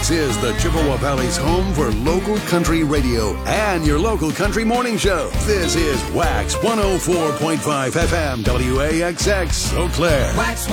WAXX is the Chippewa Valley's home for local country radio and your local country morning show. This is WAXX 104.5 FM, WAXX, Eau Claire. WAXX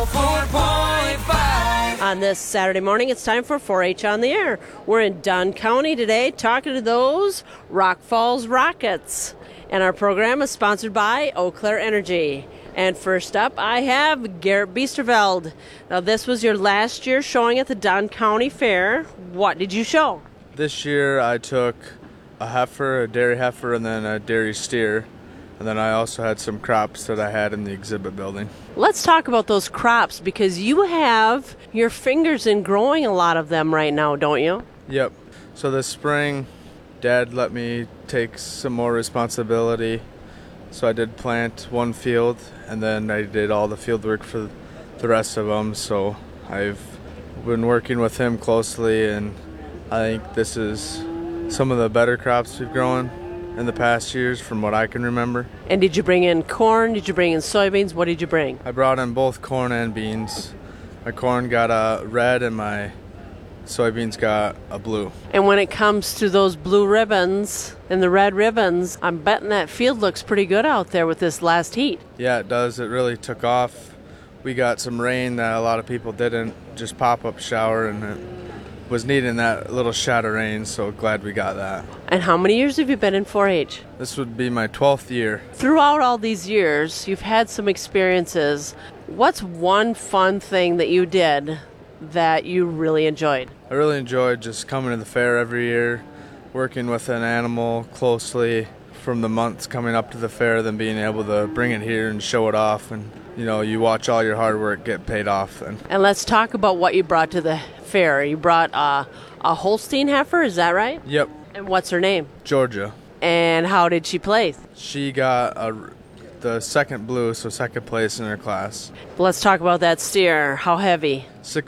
104.5. On this Saturday morning, it's time for 4-H on the Air. We're in Dunn County today talking to those Rock Falls Rockets. And our program is sponsored by Eau Claire Energy. And first up, I have Garrett Biesterveld. Now, this was your last year showing at the Dunn County Fair. What did you show? This year I took a heifer, a dairy heifer, and then a dairy steer. And then I also had some crops that I had in the exhibit building. Let's talk about those crops, because you have your fingers in growing a lot of them right now, don't you? Yep. So this spring, Dad let me take some more responsibility. So I did plant one field, and then I did all the field work for the rest of them. So I've been working with him closely, and I think this is some of the better crops we've grown in the past years from what I can remember. And did you bring in corn? Did you bring in soybeans? What did you bring? I brought in both corn and beans. My corn got a red, and my soybeans got a blue. And when it comes to those blue ribbons and the red ribbons, I'm betting that field looks pretty good out there with this last heat. Yeah, it does. It really took off. We got some rain that a lot of people didn't, just pop-up shower, and it was needing that little shot of rain, so glad we got that. And how many years have you been in 4-H? This would be my 12th year. Throughout all these years, you've had some experiences. What's one fun thing that you did that you really enjoyed? I really enjoyed just coming to the fair every year, working with an animal closely from the months coming up to the fair, then being able to bring it here and show it off, and you watch all your hard work get paid off. And let's talk about what you brought to the fair. You brought a Holstein heifer, is that right? Yep. And what's her name? Georgia. And how did she place? She got the second blue, so second place in her class. Let's talk about that steer. How heavy?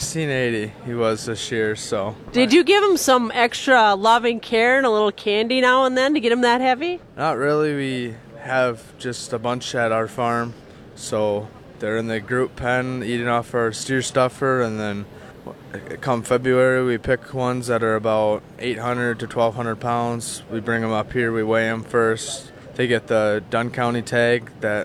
1680 he was this year, so. Did you give him some extra loving care and a little candy now and then to get him that heavy? Not really. We have just a bunch at our farm, so they're in the group pen eating off our steer stuffer, and then come February we pick ones that are about 800 to 1,200 pounds. We bring them up here, we weigh them first. They get the Dunn County tag, the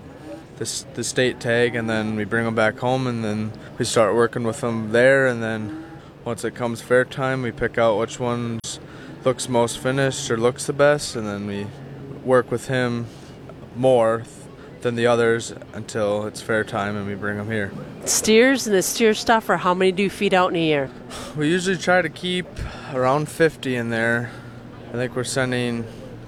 state tag, and then we bring them back home, and then we start working with them there, and then once it comes fair time, we pick out which ones looks most finished or looks the best, and then we work with him more than the others until it's fair time, and we bring them here. Steers and the steer stuffer, how many do you feed out in a year? We usually try to keep around 50 in there. I think we're sending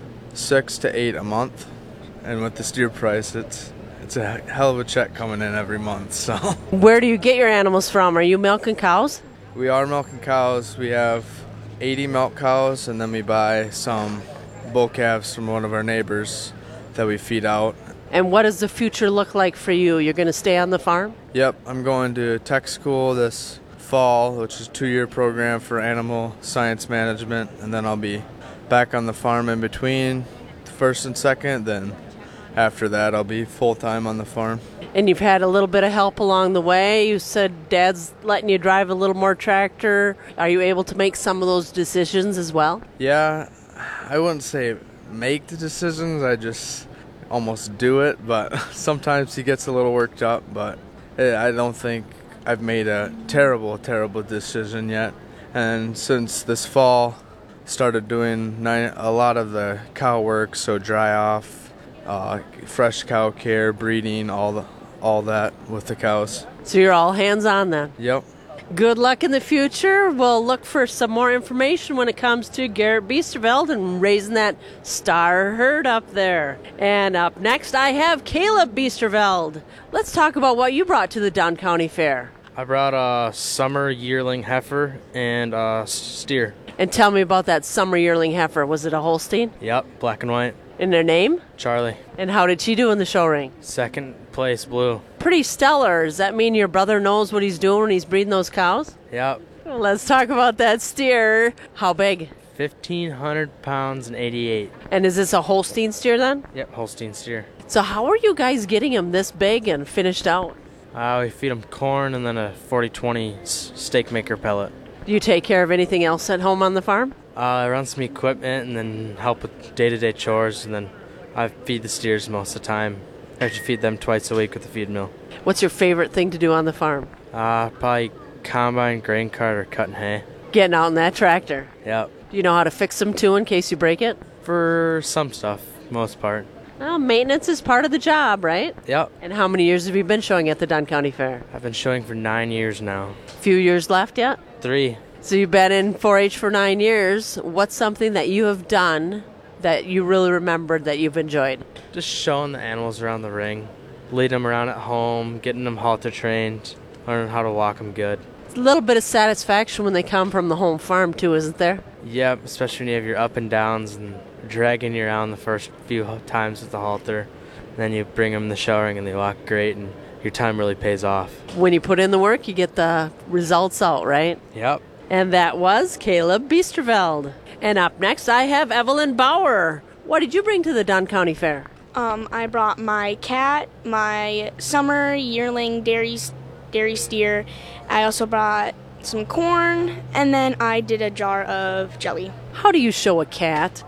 6 to 8 a month, and with the steer price, it's a hell of a check coming in every month. So where do you get your animals from? Are you milking cows? We are milking cows. We have 80 milk cows, and then we buy some bull calves from one of our neighbors that we feed out. And what does the future look like for you? You're going to stay on the farm? Yep, I'm going to tech school this fall, which is a 2-year program for animal science management, and then I'll be back on the farm in between first and second. Then after that, I'll be full-time on the farm. And you've had a little bit of help along the way. You said Dad's letting you drive a little more tractor. Are you able to make some of those decisions as well? Yeah, I wouldn't say make the decisions. I just almost do it, but sometimes he gets a little worked up. But I don't think I've made a terrible decision yet. And since this fall, started doing a lot of the cow work, so dry off, fresh cow care, breeding, all that with the cows. So you're all hands-on then? Yep. Good luck in the future. We'll look for some more information when it comes to Garrett Biesterveld and raising that star herd up there. And up next, I have Caleb Biesterveld. Let's talk about what you brought to the Dunn County Fair. I brought a summer yearling heifer and a steer. And tell me about that summer yearling heifer. Was it a Holstein? Yep, black and white. And their name? Charlie. And how did she do in the show ring? Second place, blue. Pretty stellar. Does that mean your brother knows what he's doing when he's breeding those cows? Yep. Well, let's talk about that steer. How big? 1,500 pounds and 88. And is this a Holstein steer then? Yep, Holstein steer. So how are you guys getting him this big and finished out? We feed him corn and then a 40-20 steak maker pellet. Do you take care of anything else at home on the farm? I run some equipment and then help with day-to-day chores, and then I feed the steers most of the time. I actually feed them twice a week with the feed mill. What's your favorite thing to do on the farm? Probably combine, grain cart, or cutting hay. Getting out in that tractor. Yep. Do you know how to fix them too in case you break it? For some stuff, most part. Well, maintenance is part of the job, right? Yep. And how many years have you been showing at the Dunn County Fair? I've been showing for 9 years now. Few years left yet? 3. So you've been in 4-H for 9 years. What's something that you have done that you really remembered that you've enjoyed? Just showing the animals around the ring, leading them around at home, getting them halter trained, learning how to walk them good. It's a little bit of satisfaction when they come from the home farm too, isn't there? Yep, especially when you have your up and downs and dragging you around the first few times with the halter. And then you bring them in the show ring and they walk great, and your time really pays off. When you put in the work, you get the results out, right? Yep. And that was Caleb Biesterveld. And up next, I have Evelyn Bauer. What did you bring to the Dunn County Fair? I brought my cat, my summer yearling dairy steer. I also brought some corn, and then I did a jar of jelly. How do you show a cat?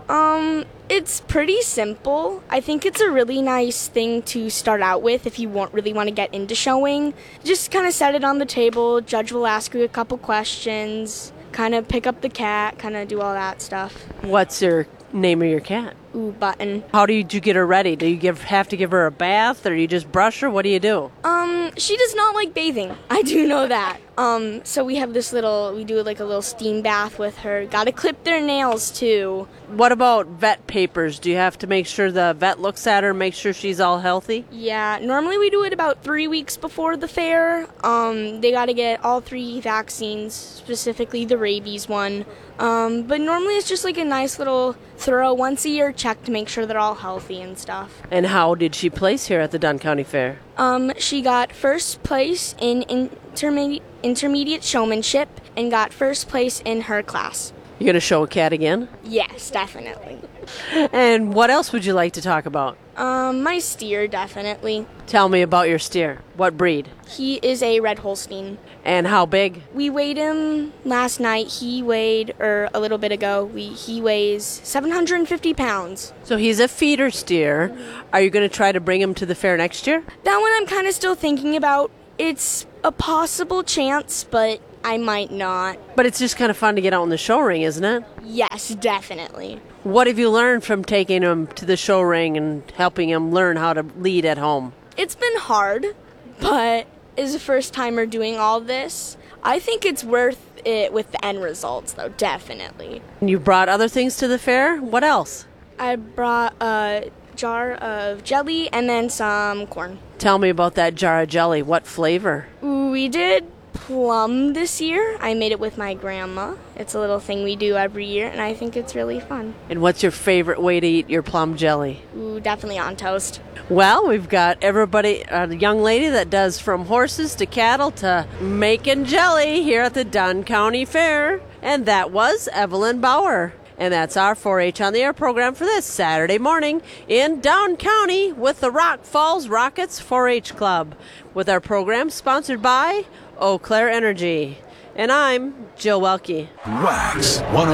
It's pretty simple. I think it's a really nice thing to start out with if you really want to get into showing. Just kind of set it on the table. Judge will ask you a couple questions. Kind of pick up the cat. Kind of do all that stuff. What's your name of your cat? Ooh, Button. How do you get her ready? Do you have to give her a bath, or you just brush her? What do you do? She does not like bathing. I do know that. So we do like a little steam bath with her. Gotta clip their nails too. What about vet papers? Do you have to make sure the vet looks at her, make sure she's all healthy? Yeah, normally we do it about 3 weeks before the fair. They gotta get all 3 vaccines, specifically the rabies one. But normally it's just like a nice little thorough once-a-year check to make sure they're all healthy and stuff. And how did she place here at the Dunn County Fair? She got first place in intermediate showmanship and got first place in her class. You going to show a cat again? Yes, definitely. And what else would you like to talk about? My steer, definitely. Tell me about your steer. What breed? He is a Red Holstein. And how big? We weighed him last night. He weighed, or a little bit ago, he weighs 750 pounds. So he's a feeder steer. Are you going to try to bring him to the fair next year? That one I'm kind of still thinking about. It's a possible chance, but I might not. But it's just kind of fun to get out in the show ring, isn't it? Yes, definitely. What have you learned from taking him to the show ring and helping him learn how to lead at home? It's been hard, but as a first-timer doing all this, I think it's worth it with the end results, though, definitely. You brought other things to the fair? What else? I brought a jar of jelly and then some corn. Tell me about that jar of jelly. What flavor? We did plum this year. I made it with my grandma. It's a little thing we do every year, and I think it's really fun. And what's your favorite way to eat your plum jelly? Ooh, definitely on toast. Well, we've got everybody, a young lady that does from horses to cattle to making jelly here at the Dunn County Fair. And that was Evelyn Bauer. And that's our 4-H on the Air program for this Saturday morning in Dunn County with the Rock Falls Rockets 4-H Club, with our program sponsored by Eau Claire Energy. And I'm Jill Welke. Wax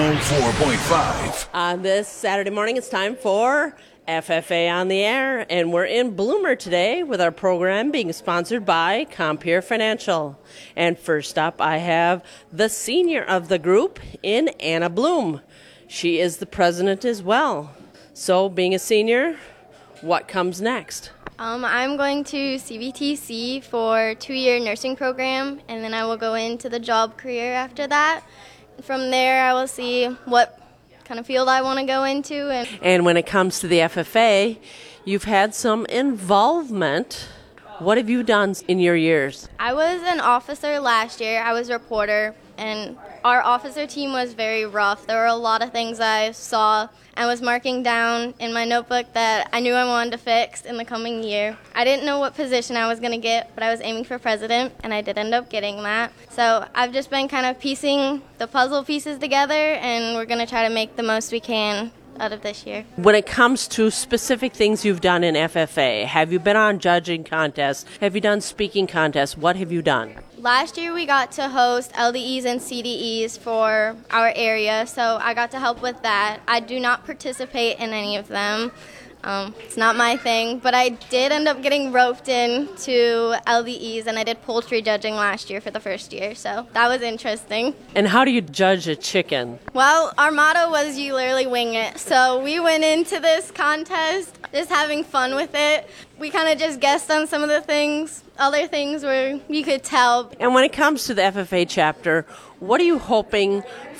104.5. On this Saturday morning, it's time for FFA on the Air, and we're in Bloomer today with our program being sponsored by Compeer Financial. And first up, I have the senior of the group in Anna Bloom. She is the president as well. So, being a senior, what comes next? I'm going to CBTC for a 2-year nursing program, and then I will go into the job career after that. From there, I will see what kind of field I want to go into. And when it comes to the FFA, you've had some involvement. What have you done in your years? I was an officer last year. I was a reporter, and our officer team was very rough. There were a lot of things I saw and was marking down in my notebook that I knew I wanted to fix in the coming year. I didn't know what position I was going to get, but I was aiming for president, and I did end up getting that. So I've just been kind of piecing the puzzle pieces together, and we're going to try to make the most we can out of this year. When it comes to specific things you've done in FFA, have you been on judging contests? Have you done speaking contests? What have you done? Last year we got to host LDEs and CDEs for our area, so I got to help with that. I do not participate in any of them. It's not my thing, but I did end up getting roped in to LDEs, and I did poultry judging last year for the first year, so that was interesting. And how do you judge a chicken? Well, our motto was you literally wing it, so we went into this contest just having fun with it. We kind of just guessed on some of the things, other things where you could tell. And when it comes to the FFA chapter, what are you hoping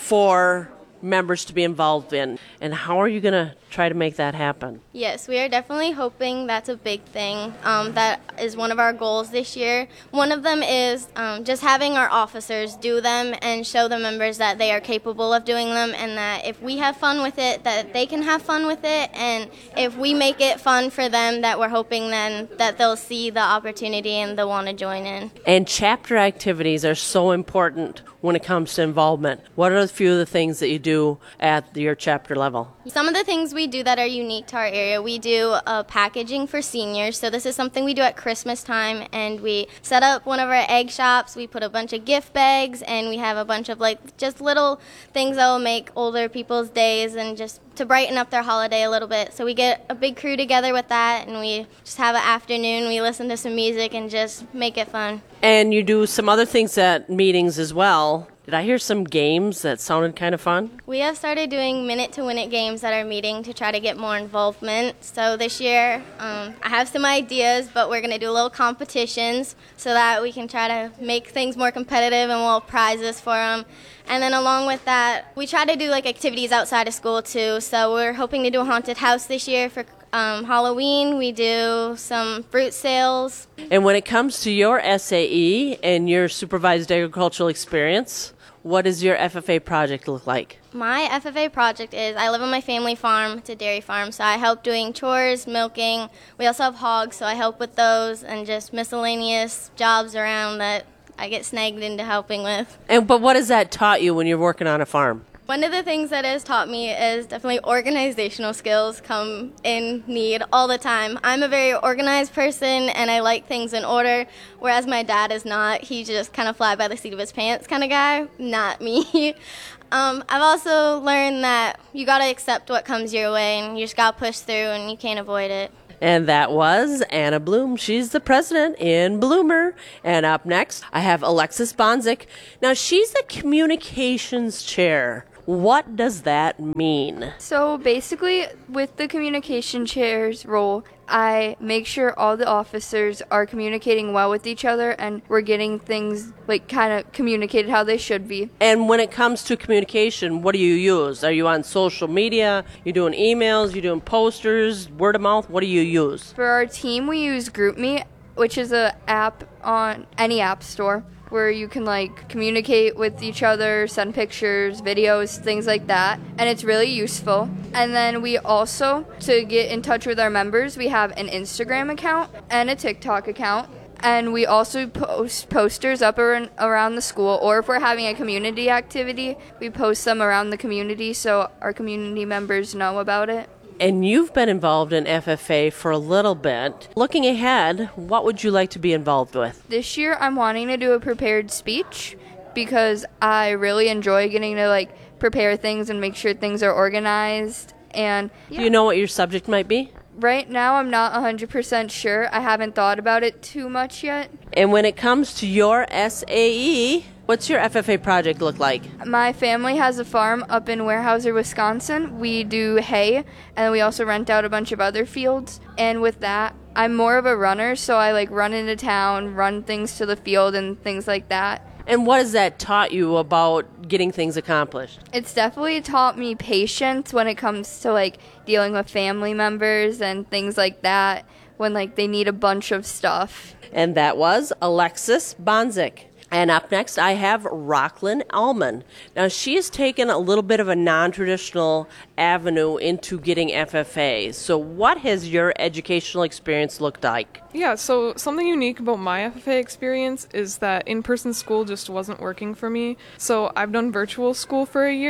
for members to be involved in, and how are you going to try to make that happen? Yes, we are definitely hoping that's a big thing. That is one of our goals this year. One of them is just having our officers do them and show the members that they are capable of doing them, and that if we have fun with it, that they can have fun with it, and if we make it fun for them, that we're hoping then that they'll see the opportunity and they'll want to join in. And chapter activities are so important when it comes to involvement. What are a few of the things that you do at your chapter level? Some of the things we do that are unique to our area, we do packaging for seniors. So this is something we do at Christmas time, and we set up one of our egg shops. We put a bunch of gift bags, and we have a bunch of just little things that will make older people's days and just to brighten up their holiday a little bit. So we get a big crew together with that, and we just have an afternoon. We listen to some music and just make it fun. And you do some other things at meetings as well. Did I hear some games that sounded kind of fun? We have started doing minute-to-win-it games at our meeting to try to get more involvement. So this year, I have some ideas, but we're going to do little competitions so that we can try to make things more competitive, and we'll have prizes for them. And then along with that, we try to do activities outside of school too. So we're hoping to do a haunted house this year for Halloween. We do some fruit sales. And when it comes to your SAE and your supervised agricultural experience, what does your FFA project look like? My FFA project is, I live on my family farm. It's a dairy farm, so I help doing chores, milking. We also have hogs, so I help with those and just miscellaneous jobs around that I get snagged into helping with. But what has that taught you when you're working on a farm? One of the things that has taught me is definitely organizational skills come in need all the time. I'm a very organized person, and I like things in order, whereas my dad is not. He's just kind of fly by the seat of his pants kind of guy, not me. I've also learned that you got to accept what comes your way, and you just got to push through, and you can't avoid it. And that was Anna Bloom. She's the president in Bloomer. And up next, I have Alexis Bonzik. Now, she's the communications chair. What does that mean? So basically, with the communication chair's role, I make sure all the officers are communicating well with each other, and we're getting things kind of communicated how they should be. And when it comes to communication, what do you use? Are you on social media? You doing emails? You doing posters? Word of mouth? What do you use? For our team, we use GroupMe, which is an app on any app store, where you can communicate with each other, send pictures, videos, things like that, and it's really useful. And then we also, to get in touch with our members, we have an Instagram account and a TikTok account, and we also post posters up around the school, or if we're having a community activity, we post them around the community so our community members know about it. And you've been involved in FFA for a little bit. Looking ahead, what would you like to be involved with? This year, I'm wanting to do a prepared speech because I really enjoy getting to prepare things and make sure things are organized. And Do you know what your subject might be? Right now, I'm not 100% sure. I haven't thought about it too much yet. And when it comes to your SAE, what's your FFA project look like? My family has a farm up in Weyerhaeuser, Wisconsin. We do hay, and we also rent out a bunch of other fields. And with that, I'm more of a runner, so I run into town, run things to the field and things like that. And what has that taught you about getting things accomplished? It's definitely taught me patience when it comes to dealing with family members and things like that when they need a bunch of stuff. And that was Alexis Bonzik. And up next, I have Rocklyn Allman. Now, she has taken a little bit of a non-traditional avenue into getting FFA. So what has your educational experience looked like? Yeah, so something unique about my FFA experience is that in-person school just wasn't working for me. So I've done virtual school for a year,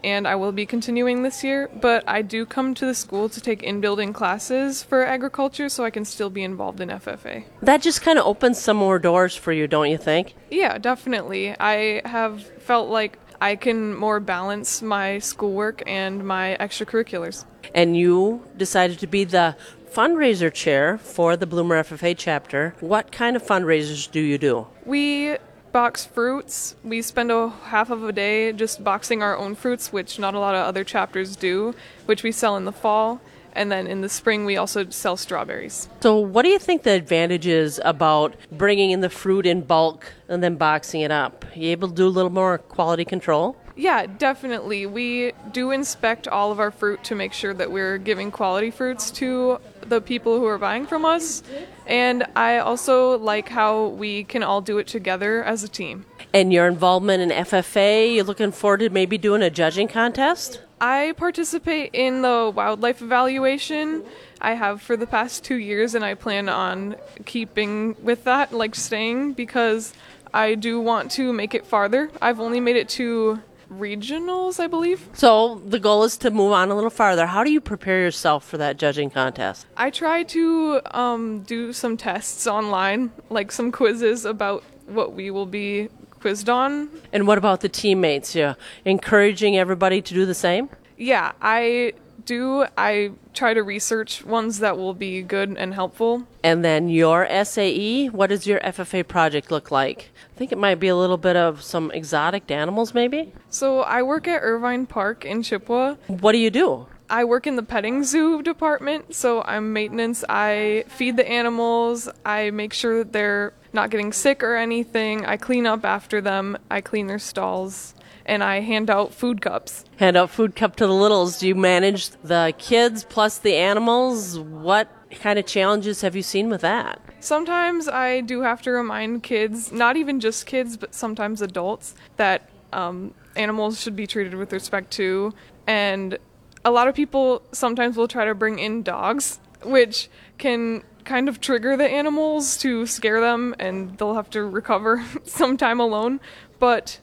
and I will be continuing this year, but I do come to the school to take in-building classes for agriculture so I can still be involved in FFA. That just kind of opens some more doors for you, don't you think? Yeah, definitely. I have felt like I can more balance my schoolwork and my extracurriculars. And you decided to be the fundraiser chair for the Bloomer FFA chapter. What kind of fundraisers do you do? We box fruits. We spend a half of a day just boxing our own fruits, which not a lot of other chapters do, which we sell in the fall. And then in the spring, we also sell strawberries. So what do you think the advantage is about bringing in the fruit in bulk and then boxing it up? You able to do a little more quality control? Yeah, definitely. We do inspect all of our fruit to make sure that we're giving quality fruits to the people who are buying from us. And I also like how we can all do it together as a team. And your involvement in FFA, you're looking forward to maybe doing a judging contest? I participate in the wildlife evaluation. I have for the past 2 years, and I plan on keeping with that, like staying, because I do want to make it farther. I've only made it to regionals, I believe. So the goal is to move on a little farther. How do you prepare yourself for that judging contest? I try to do some tests online, like some quizzes about what we will be quizzed on. And what about the teammates? You encouraging everybody to do the same? Yeah, I do. I try to research ones that will be good and helpful. And then your SAE, what does your FFA project look like? I think it might be a little bit of some exotic animals, maybe? So I work at Irvine Park in Chippewa. What do you do? I work in the petting zoo department, so I'm maintenance. I feed the animals. I make sure that they're not getting sick or anything. I clean up after them. I clean their stalls. And I hand out food cups. Hand out food cup to the littles. Do you manage the kids plus the animals? What kind of challenges have you seen with that? Sometimes I do have to remind kids, not even just kids, but sometimes adults, that animals should be treated with respect too. And a lot of people sometimes will try to bring in dogs, which can kind of trigger the animals to scare them, and they'll have to recover some time alone. But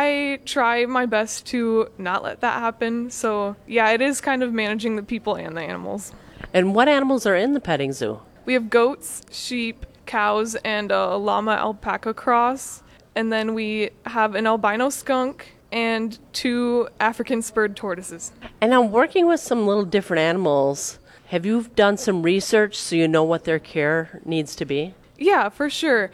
I try my best to not let that happen. So yeah, it is kind of managing the people and the animals. And what animals are in the petting zoo? We have goats, sheep, cows, and a llama alpaca cross. And then we have an albino skunk and 2 African spurred tortoises. And I'm working with some little different animals. Have you done some research so you know what their care needs to be? Yeah, for sure.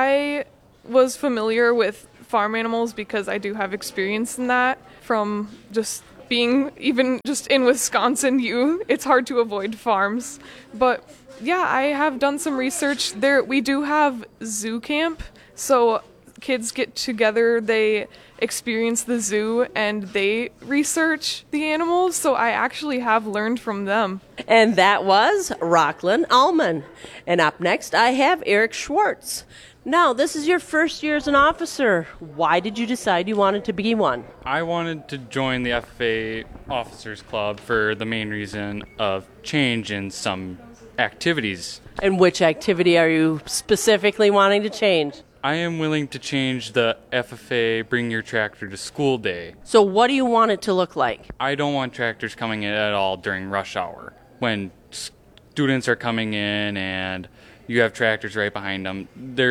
I was familiar with farm animals because I do have experience in that from just being even just in Wisconsin. It's hard to avoid farms. But yeah, I have done some research there. We do have zoo camp, so kids get together, they experience the zoo, and they research the animals, so I actually have learned from them. And that was Rocklyn Allman. And up next, I have Eric Schwartz. Now, this is your first year as an officer. Why did you decide you wanted to be one? I wanted to join the FFA Officers Club for the main reason of change in some activities. And which activity are you specifically wanting to change? I am willing to change the FFA Bring Your Tractor to School Day. So what do you want it to look like? I don't want tractors coming in at all during rush hour when students are coming in and you have tractors right behind them.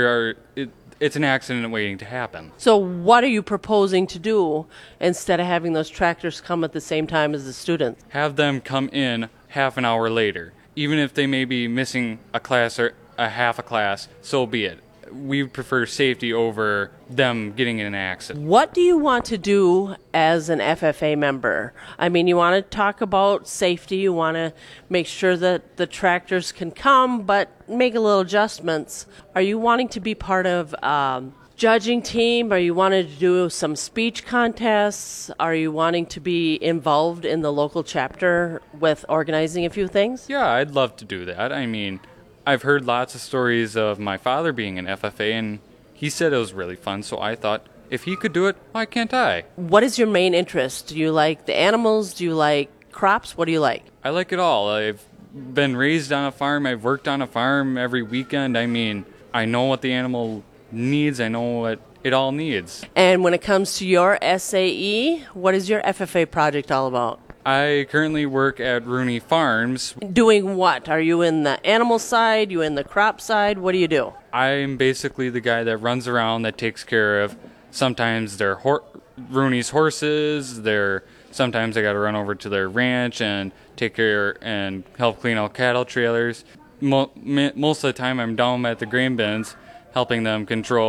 It's an accident waiting to happen. So what are you proposing to do instead of having those tractors come at the same time as the students? Have them come in half an hour later. Even if they may be missing a class or a half a class, so be it. We prefer safety over them getting in an accident. What do you want to do as an FFA member? I mean, you want to talk about safety, you want to make sure that the tractors can come, but make a little adjustments. Are you wanting to be part of judging team? Are you wanting to do some speech contests? Are you wanting to be involved in the local chapter with organizing a few things? Yeah, I'd love to do that. I mean, I've heard lots of stories of my father being an FFA, and he said it was really fun, so I thought, if he could do it, why can't I? What is your main interest? Do you like the animals? Do you like crops? What do you like? I like it all. I've been raised on a farm. I've worked on a farm every weekend. I mean, I know what the animal needs. I know what it all needs. And when it comes to your SAE, what is your FFA project all about? I currently work at Rooney Farms. Doing what? Are you in the animal side? You in the crop side? What do you do? I'm basically the guy that runs around that takes care of sometimes their Rooney's horses. Sometimes I got to run over to their ranch and take care and help clean out cattle trailers. Most of the time I'm down at the grain bins helping them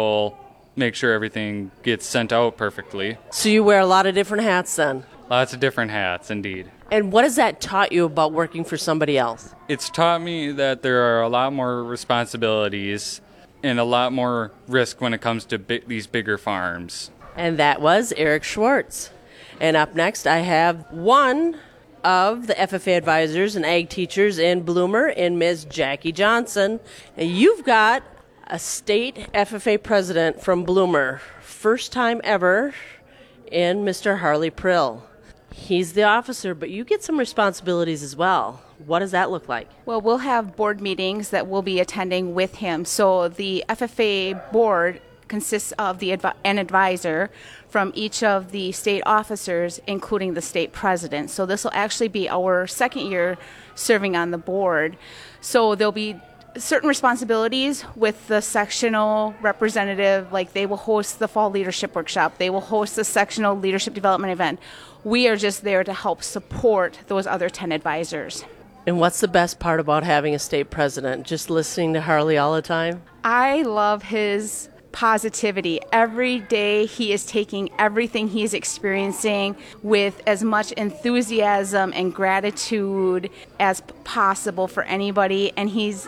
make sure everything gets sent out perfectly. So you wear a lot of different hats then? Lots of different hats, indeed. And what has that taught you about working for somebody else? It's taught me that there are a lot more responsibilities and a lot more risk when it comes to these bigger farms. And that was Eric Schwartz. And up next, I have one of the FFA advisors and ag teachers in Bloomer, in Ms. Jackie Johnson. And you've got a state FFA president from Bloomer, first time ever, in Mr. Harley Prill. He's the officer, but you get some responsibilities as well. What does that look like? Well, we'll have board meetings that we'll be attending with him. So the FFA board consists of an advisor from each of the state officers, including the state president. So this will actually be our second year serving on the board. So there'll be certain responsibilities with the sectional representative, like they will host the fall leadership workshop, they will host the sectional leadership development event. We are just there to help support those other 10 advisors. And what's the best part about having a state president? Just listening to Harley all the time? I love his positivity. Every day he is taking everything he is experiencing with as much enthusiasm and gratitude as possible for anybody. And he's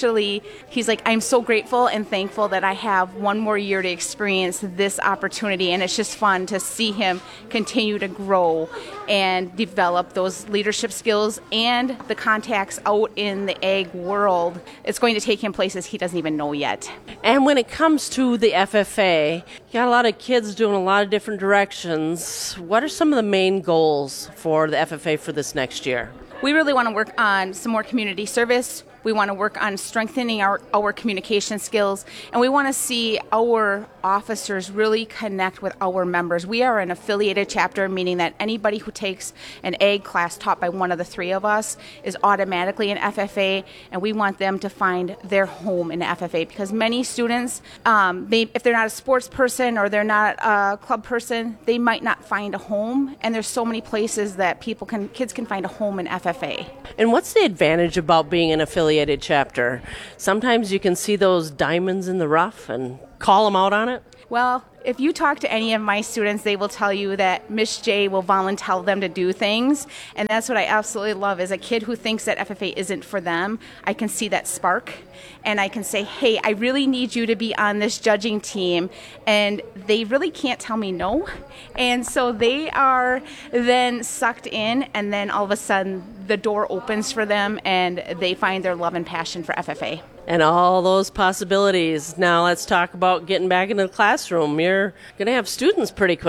like, I'm so grateful and thankful that I have one more year to experience this opportunity. And it's just fun to see him continue to grow and develop those leadership skills and the contacts out in the ag world. It's going to take him places he doesn't even know yet. And when it comes to the FFA, you got a lot of kids doing a lot of different directions. What are some of the main goals for the FFA for this next year? We really want to work on some more community service. We want to work on strengthening our communication skills, and we want to see our officers really connect with our members. We are an affiliated chapter, meaning that anybody who takes an ag class taught by one of the three of us is automatically an FFA, and we want them to find their home in the FFA, because many students, if they're not a sports person or they're not a club person, they might not find a home, and there's so many places that kids can find a home in FFA. And what's the advantage about being an affiliated chapter? Sometimes you can see those diamonds in the rough and call them out on it. Well, if you talk to any of my students, they will tell you that Miss J will volunteer them to do things. And that's what I absolutely love, is a kid who thinks that FFA isn't for them. I can see that spark, and I can say, hey, I really need you to be on this judging team. And they really can't tell me no. And so they are then sucked in, and then all of a sudden the door opens for them and they find their love and passion for FFA. And all those possibilities. Now let's talk about getting back into the classroom. You're going to have students pretty quick.